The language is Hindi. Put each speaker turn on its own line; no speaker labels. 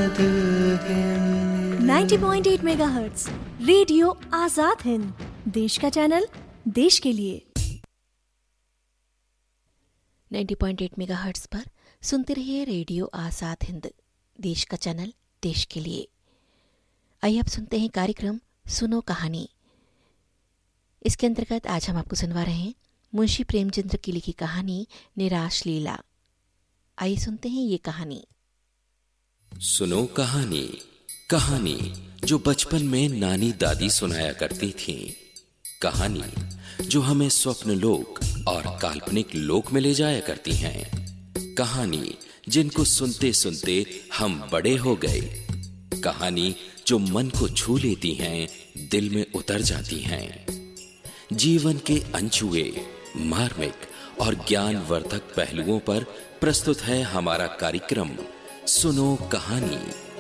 90.8 मेगाहर्ट्ज रेडियो आजाद हिंद, देश का चैनल, देश के लिए।
90.8 मेगाहर्ट्ज पर सुनते रहिए रेडियो आजाद हिंद, देश का चैनल, देश के लिए। आइए अब सुनते हैं कार्यक्रम सुनो कहानी। इसके अंतर्गत आज हम आपको सुनवा रहे हैं मुंशी प्रेमचंद्र की लिखी कहानी निराश लीला। आइए सुनते हैं ये कहानी।
सुनो कहानी, कहानी जो बचपन में नानी दादी सुनाया करती थीं। कहानी जो हमें स्वप्न लोक और काल्पनिक लोक में ले जाया करती हैं। कहानी जिनको सुनते सुनते हम बड़े हो गए। कहानी जो मन को छू लेती हैं, दिल में उतर जाती हैं। जीवन के अनछुए, मार्मिक और ज्ञानवर्धक पहलुओं पर प्रस्तुत है हमारा कार्यक्रम सुनो कहानी।